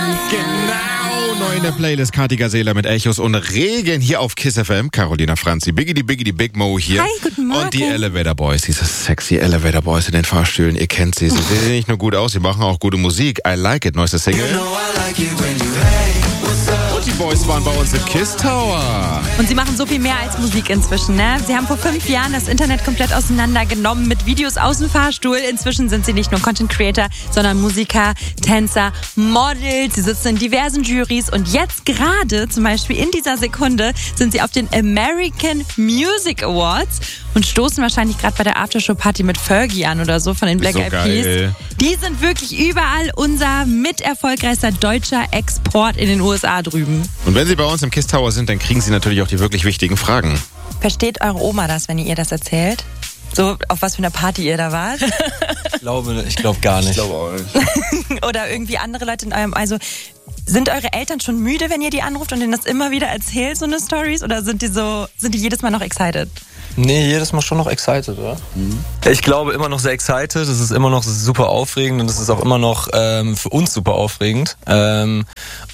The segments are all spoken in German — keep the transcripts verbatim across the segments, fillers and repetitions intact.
Genau, neu in der Playlist Kathi Gazela mit Echos und Regen hier auf Kiss F M. Carolina Franzi, Biggity Biggity Big Mo hier. Hi, guten Morgen. Und die Elevator Boys, diese sexy Elevator Boys in den Fahrstühlen, ihr kennt sie. Sie sehen nicht nur gut aus, sie machen auch gute Musik. I Like It, neueste Single. You know I like it when you hey, what's up? Und die Boys waren bei uns im Kiss Tower. Und sie machen so viel mehr als Musik inzwischen, ne? Sie haben vor fünf Jahren das Internet komplett auseinandergenommen mit Videos aus dem Fahrstuhl. Inzwischen sind sie nicht nur Content Creator, sondern Musiker, Tänzer, Models. Sie sitzen in diversen Juries und jetzt gerade, zum Beispiel in dieser Sekunde, sind sie auf den American Music Awards und stoßen wahrscheinlich gerade bei der Aftershow-Party mit Fergie an oder so von den Black So Eyed Peas. geil. Die sind wirklich überall unser miterfolgreichster deutscher Export in den U S A drüben. Und wenn sie bei uns im Kiss Tower sind, dann kriegen sie natürlich auch die wirklich wichtigen Fragen. Versteht eure Oma das, wenn ihr ihr das erzählt? So, auf was für einer Party ihr da wart? Ich glaube, ich glaube gar nicht. Ich glaube auch nicht. Oder irgendwie andere Leute in eurem... Also, sind eure Eltern schon müde, wenn ihr die anruft und denen das immer wieder erzählt, so eine Stories? Oder sind die so, sind die jedes Mal noch excited? Nee, jedes Mal schon noch excited, oder? Mhm. Ich glaube immer noch sehr excited. Es ist immer noch super aufregend und es ist auch immer noch ähm, für uns super aufregend. Ähm,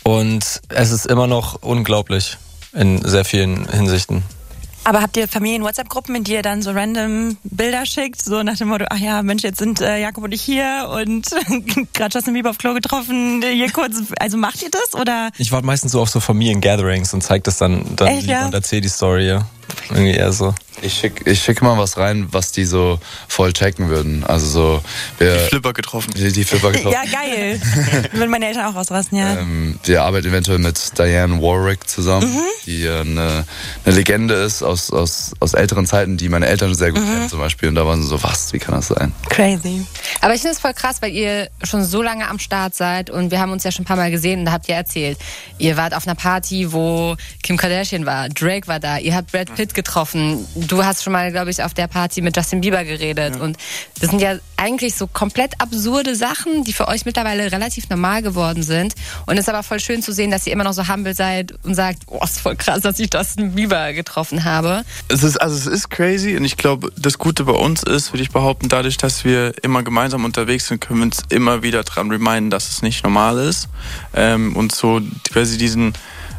und es ist immer noch unglaublich in sehr vielen Hinsichten. Aber habt ihr Familien-WhatsApp-Gruppen, in die ihr dann so random Bilder schickt? So nach dem Motto, ach ja, Mensch, jetzt sind äh, Jakob und ich hier und gerade Justin Bieber auf Klo getroffen, hier kurz. Also macht ihr das, oder? Ich warte meistens so auf so Familien-Gatherings und zeige das dann, dann Echt, lieber ja? und erzähle die Story, ja. Irgendwie eher so. Ich schicke ich schick mal was rein, was die so voll checken würden. Also so... Wir, Die Flipper getroffen. Die, die Flipper getroffen. Ja, geil. Würden meine Eltern auch ausrasten, ja. Ähm, wir arbeiten eventuell mit Diane Warwick zusammen, mhm. die äh, eine, eine Legende ist aus, aus, aus älteren Zeiten, die meine Eltern sehr gut mhm. kennen zum Beispiel. Und da waren sie so, was, wie kann das sein? Crazy. Aber ich finde es voll krass, weil ihr schon so lange am Start seid und wir haben uns ja schon ein paar Mal gesehen und da habt ihr erzählt, ihr wart auf einer Party, wo Kim Kardashian war, Drake war da, ihr habt Brad Pitt getroffen, du hast schon mal, glaube ich, auf der Party mit Justin Bieber geredet ja. Und das sind ja eigentlich so komplett absurde Sachen, die für euch mittlerweile relativ normal geworden sind und es ist aber voll schön zu sehen, dass ihr immer noch so humble seid und sagt, oh, ist voll krass, dass ich Justin Bieber getroffen habe. Es ist, also es ist crazy und ich glaube, das Gute bei uns ist, würde ich behaupten, dadurch, dass wir immer gemeinsam unterwegs sind, können wir uns immer wieder dran reminden, dass es nicht normal ist ähm, und so quasi diesen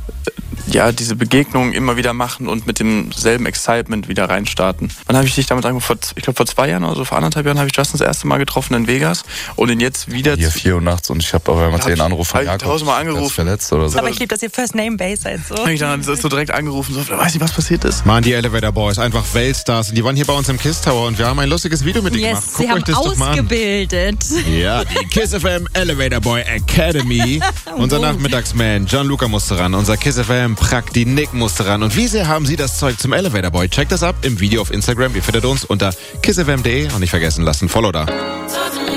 ja, diese Begegnungen immer wieder machen und mit demselben Excitement wieder reinstarten. Wann habe ich dich damit angefangen? Ich glaube, vor zwei Jahren oder so, vor anderthalb Jahren habe ich Justin das erste Mal getroffen in Vegas und ihn jetzt wieder... Hier vier Uhr nachts und ich habe aber immer zehn Anrufe von Jakob. tausendmal angerufen. Verletzt oder so. Aber ich liebe, dass ihr First Name Base seid. So. Ich dann so direkt angerufen, so, weiß nicht, was passiert ist. Mann, die Elevator Boys, einfach Weltstars. Und die waren hier bei uns im Kiss Tower und wir haben ein lustiges Video mit denen yes, gemacht. Guckt sie haben euch das doch mal an. ausgebildet. Ja, die Kiss F M Elevator Boy Academy. Unser Nachmittagsman Gianluca musste ran, unser Kiss F M Prakti Nick musste ran. Und wie sehr haben sie das Zeug zum Elevator Boy? Checkt das ab im Video auf Instagram. Ihr findet uns unter kiss f m punkt de und nicht vergessen, lasst ein Follow da.